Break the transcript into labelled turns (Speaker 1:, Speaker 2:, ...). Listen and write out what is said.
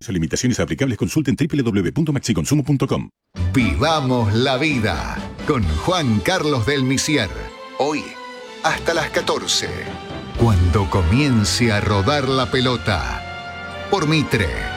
Speaker 1: Limitaciones aplicables. Consulten www.maxiconsumo.com.
Speaker 2: Vivamos la vida con Juan Carlos del Misier. Hoy, hasta las 14. Cuando comience a rodar la pelota. Por Mitre.